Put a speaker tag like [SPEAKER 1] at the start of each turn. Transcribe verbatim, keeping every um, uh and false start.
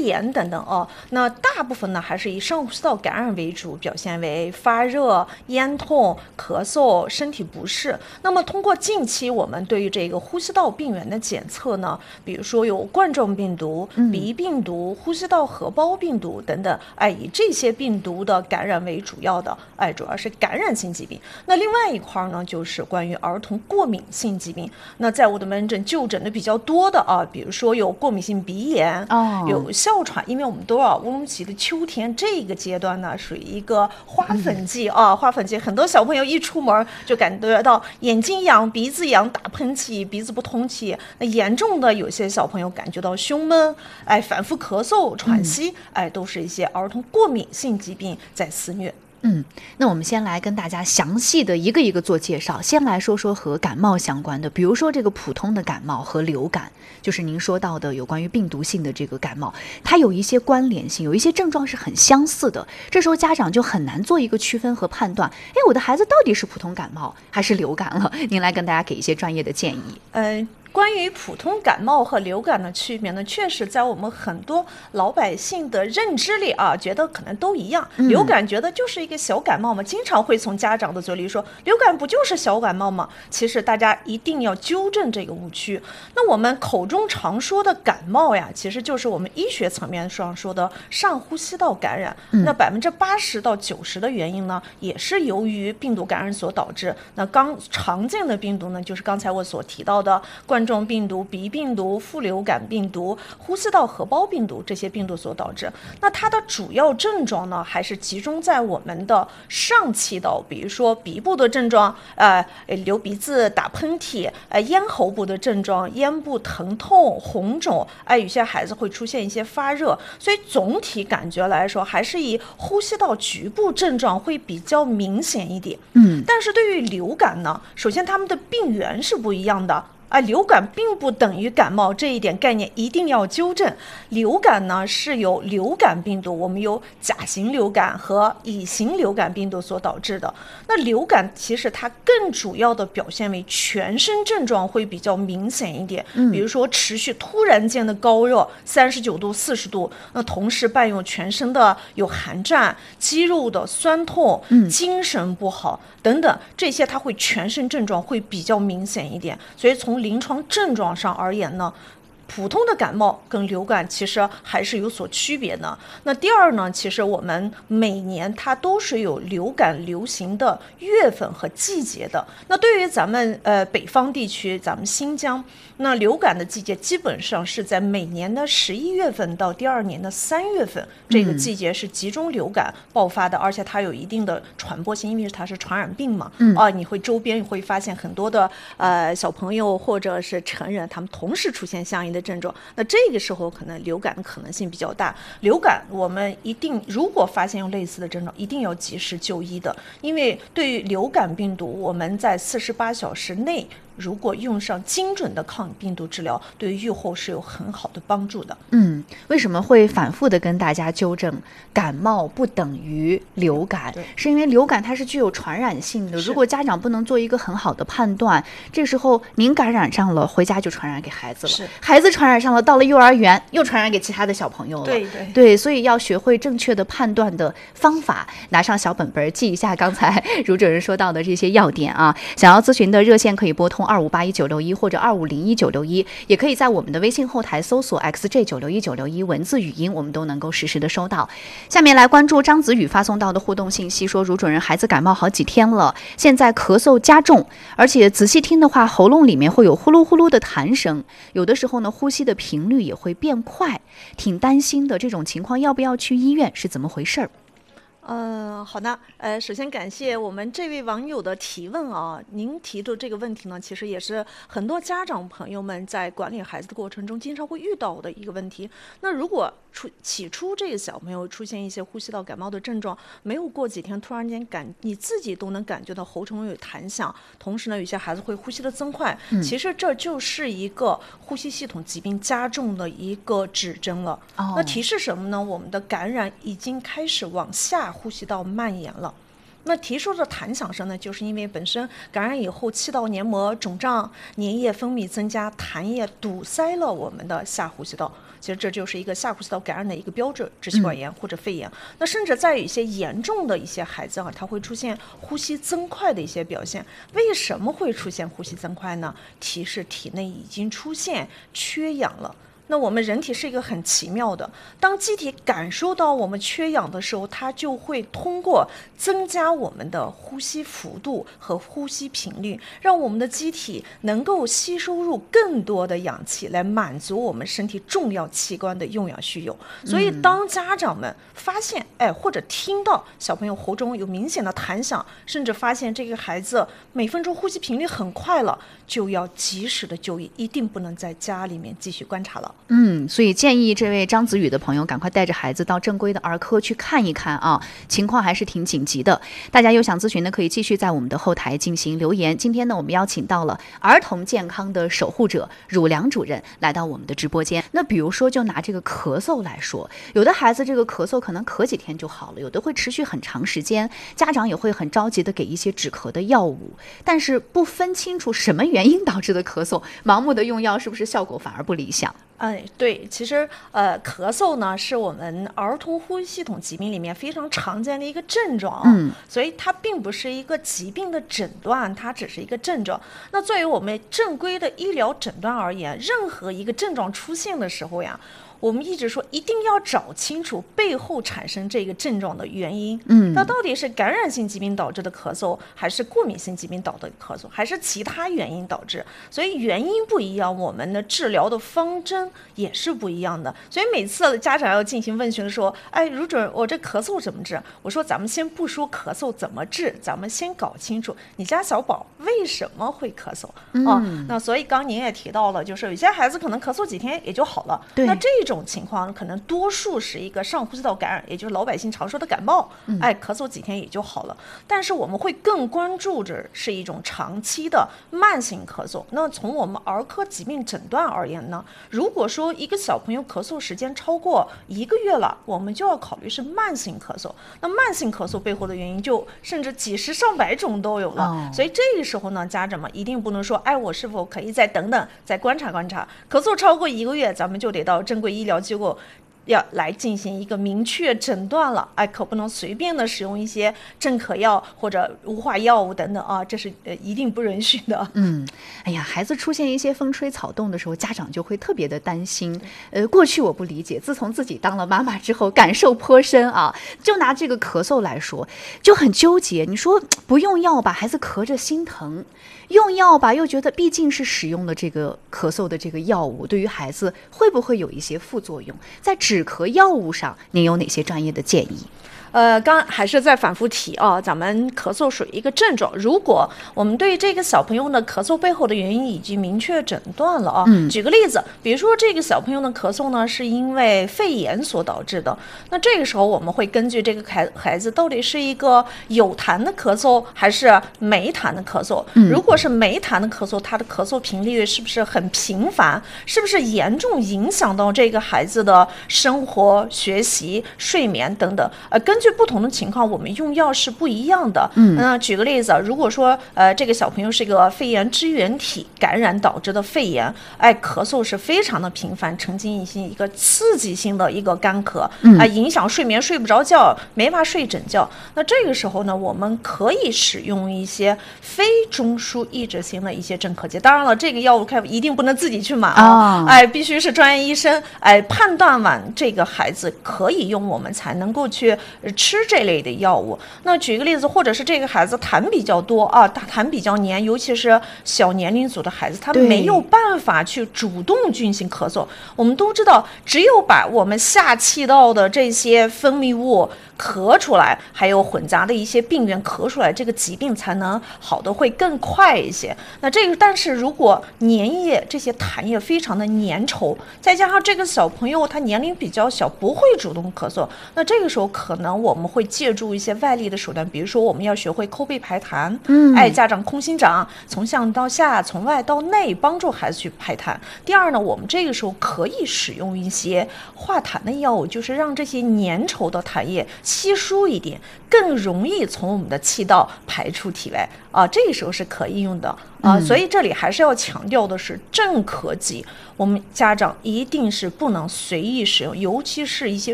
[SPEAKER 1] 炎等等哦。那大部分呢还是以上呼吸道感染为主，表现为发热、咽痛、咳嗽、身体不适。那么通过近期我们对于这个呼吸道病原的检测呢，比如说有冠状病毒、鼻病毒、呼吸道合胞病毒等等，哎，以这些病毒的感染为主要的，哎，主要是感染性疾病。那另外一块呢，就是关于儿童过敏性疾病。那在我的门诊就诊的比较多的啊，比如说有过敏性鼻炎，哦，有哮喘，因为我们都要乌鲁木齐的秋天这个阶段呢，属于一个花粉季、嗯、啊，花粉季，很多小朋友一出门就感觉到眼睛痒、鼻子痒、打喷嚏、鼻子不通气。那严重的有些小朋友感觉到胸闷，哎，反复咳嗽、喘息，嗯、哎，都是一些儿童过敏性疾病在肆虐。
[SPEAKER 2] 嗯，那我们先来跟大家详细的一个一个做介绍。先来说说和感冒相关的，比如说这个普通的感冒和流感，就是您说到的有关于病毒性的这个感冒，它有一些关联性，有一些症状是很相似的。这时候家长就很难做一个区分和判断，哎，我的孩子到底是普通感冒还是流感了？您来跟大家给一些专业的建议。
[SPEAKER 1] 嗯。关于普通感冒和流感的区别呢，确实在我们很多老百姓的认知里啊，觉得可能都一样。流感觉得就是一个小感冒嘛，经常会从家长的嘴里说，流感不就是小感冒吗？其实大家一定要纠正这个误区。那我们口中常说的感冒呀，其实就是我们医学层面上说的上呼吸道感染。那百分之八十到九十的原因呢，也是由于病毒感染所导致。那刚常见的病毒呢，就是刚才我所提到的冠冠状病毒、鼻病毒、副流感病毒、呼吸道合胞病毒这些病毒所导致。那它的主要症状呢，还是集中在我们的上气道，比如说鼻部的症状，呃，流鼻子、打喷嚏，呃，咽喉部的症状，咽部疼痛、红肿，哎、呃，有些孩子会出现一些发热。所以总体感觉来说，还是以呼吸道局部症状会比较明显一点。嗯，但是对于流感呢，首先它们的病原是不一样的。啊，流感并不等于感冒，这一点概念一定要纠正。流感呢是由流感病毒，我们有甲型流感和乙型流感病毒所导致的。那流感其实它更主要的表现为全身症状会比较明显一点，嗯、比如说持续突然间的高热，三十九度、四十度，那同时伴有全身的有寒战、肌肉的酸痛、嗯、精神不好等等，这些它会全身症状会比较明显一点。所以从临床症状上而言呢，普通的感冒跟流感其实还是有所区别的。那第二呢，其实我们每年它都是有流感流行的月份和季节的。那对于咱们呃北方地区，咱们新疆，那流感的季节基本上是在每年的十一月份到第二年的三月份，这个季节是集中流感爆发的，嗯、而且它有一定的传播性，因为它是传染病嘛。嗯、啊，你会周边会发现很多的呃小朋友或者是成人，他们同时出现相应的症状，那这个时候可能流感的可能性比较大。流感我们一定如果发现有类似的症状，一定要及时就医的，因为对于流感病毒，我们在四十八小时内如果用上精准的抗病毒治疗，对于预后是有很好的帮助的。
[SPEAKER 2] 嗯，为什么会反复的跟大家纠正感冒不等于流感？是因为流感它是具有传染性的，如果家长不能做一个很好的判断，这时候您感染上了，回家就传染给孩子了，是孩子传染上了，到了幼儿园又传染给其他的小朋友了。
[SPEAKER 1] 对对
[SPEAKER 2] 对，所以要学会正确的判断的方法，拿上小本本记一下刚才如主任说到的这些要点啊。想要咨询的热线可以拨通二五八一九六一或者二五零一九六一，也可以在我们的微信后台搜索 X J 九六一九六一，文字语音我们都能够实时的收到。下面来关注张子宇发送到的互动信息，说如主任孩子感冒好几天了，现在咳嗽加重，而且仔细听的话喉咙里面会有呼噜呼噜的痰声，有的时候呢呼吸的频率也会变快，挺担心的，这种情况要不要去医院，是怎么回事儿？
[SPEAKER 1] 嗯、呃，好的，呃，首先感谢我们这位网友的提问啊。您提的这个问题呢，其实也是很多家长朋友们在管理孩子的过程中经常会遇到的一个问题。那如果出起初这个小朋友出现一些呼吸道感冒的症状，没有过几天突然间感你自己都能感觉到喉中有痰响，同时呢，有些孩子会呼吸的增快，嗯、其实这就是一个呼吸系统疾病加重的一个指征了。哦、那提示什么呢？我们的感染已经开始往下呼吸道蔓延了。那提出的痰响声呢，就是因为本身感染以后气道黏膜肿胀，粘液分泌增加，痰液堵塞了我们的下呼吸道。 其实这就是一个下呼吸道感染的一个标志，支气管炎或者肺炎。嗯、那甚至在有一些严重的一些孩子啊，他会出现呼吸增快的一些表现。为什么会出现呼吸增快呢？提示体内已经出现缺氧了。那我们人体是一个很奇妙的，当机体感受到我们缺氧的时候，它就会通过增加我们的呼吸幅度和呼吸频率，让我们的机体能够吸收入更多的氧气，来满足我们身体重要器官的用氧需求。所以当家长们发现哎，或者听到小朋友喉中有明显的弹响，甚至发现这个孩子每分钟呼吸频率很快了，就要及时的就医，一定不能在家里面继续观察了。
[SPEAKER 2] 嗯，所以建议这位张子宇的朋友赶快带着孩子到正规的儿科去看一看啊，情况还是挺紧急的。大家有想咨询的可以继续在我们的后台进行留言。今天呢，我们邀请到了儿童健康的守护者汝良主任来到我们的直播间。那比如说，就拿这个咳嗽来说，有的孩子这个咳嗽可能咳几天就好了，有的会持续很长时间，家长也会很着急的给一些止咳的药物，但是不分清楚什么原因导致的咳嗽，盲目的用药是不是效果反而不理想？
[SPEAKER 1] 哎，对，其实呃，咳嗽呢是我们儿童呼吸系统疾病里面非常常见的一个症状，嗯，所以它并不是一个疾病的诊断，它只是一个症状。那作为我们正规的医疗诊断而言，任何一个症状出现的时候呀，我们一直说一定要找清楚背后产生这个症状的原因。嗯，那到底是感染性疾病导致的咳嗽，还是过敏性疾病导致的咳嗽，还是其他原因导致？所以原因不一样，我们的治疗的方针也是不一样的。所以每次家长要进行问询的时候，哎，如准我这咳嗽怎么治？我说咱们先不说咳嗽怎么治，咱们先搞清楚你家小宝为什么会咳嗽。嗯、啊，那所以刚您也提到了，就是有些孩子可能咳嗽几天也就好了。对，那这种情况可能多数是一个上呼吸道感染，也就是老百姓常说的感冒，嗯、哎，咳嗽几天也就好了。但是我们会更关注着是一种长期的慢性咳嗽。那从我们儿科疾病诊断而言呢，如果说一个小朋友咳嗽时间超过一个月了，我们就要考虑是慢性咳嗽。那慢性咳嗽背后的原因就甚至几十上百种都有了。哦、所以这个时候呢，家长们一定不能说，哎，我是否可以再等等，再观察观察。咳嗽超过一个月，咱们就得到正规医疗机构要来进行一个明确诊断了，哎，可不能随便的使用一些镇咳药或者无化药物等等啊，这是呃一定不允许的。
[SPEAKER 2] 嗯，哎呀，孩子出现一些风吹草动的时候，家长就会特别的担心。呃，过去我不理解，自从自己当了妈妈之后，感受颇深啊。就拿这个咳嗽来说，就很纠结。你说不用药吧，孩子咳着心疼；用药吧，又觉得毕竟是使用了这个咳嗽的这个药物，对于孩子会不会有一些副作用？在止咳药物上，您有哪些专业的建议？
[SPEAKER 1] 呃，刚还是在反复提啊，咱们咳嗽属于一个症状。如果我们对这个小朋友的咳嗽背后的原因已经明确诊断了啊，嗯、举个例子，比如说这个小朋友的咳嗽呢，是因为肺炎所导致的，那这个时候我们会根据这个孩孩子到底是一个有痰的咳嗽还是没痰的咳嗽。嗯、如果是没痰的咳嗽，他的咳嗽频率是不是很频繁？是不是严重影响到这个孩子的生活、学习、睡眠等等？呃，根据不同的情况，我们用药是不一样的。嗯，那举个例子，如果说呃这个小朋友是一个肺炎支原体感染导致的肺炎，哎，咳嗽是非常的频繁，呈现一些一个刺激性的一个干咳，啊、呃，影响睡眠，睡不着觉，没法睡整觉。那这个时候呢，我们可以使用一些非中枢抑制性的一些镇咳剂。当然了，这个药物开一定不能自己去买啊，哦、哎，必须是专业医生哎判断完这个孩子可以用，我们才能够去吃这类的药物。那举个例子，或者是这个孩子痰比较多啊，痰比较黏，尤其是小年龄组的孩子，他没有办法去主动进行咳嗽。我们都知道，只有把我们下气道的这些分泌物咳出来，还有混杂的一些病原咳出来，这个疾病才能好的会更快一些。那这个，但是如果粘液这些痰液非常的粘稠，再加上这个小朋友他年龄比较小，不会主动咳嗽，那这个时候可能能我们会借助一些外力的手段，比如说我们要学会抠背排痰，
[SPEAKER 2] 嗯，
[SPEAKER 1] 哎，家长空心掌，从上到下，从外到内，帮助孩子去排痰。第二呢，我们这个时候可以使用一些化痰的药物，就是让这些粘稠的痰液稀疏一点，更容易从我们的气道排出体外啊，这个时候是可以用的啊。
[SPEAKER 2] 嗯、
[SPEAKER 1] 所以这里还是要强调的是正咳剂，我们家长一定是不能随意使用，尤其是一些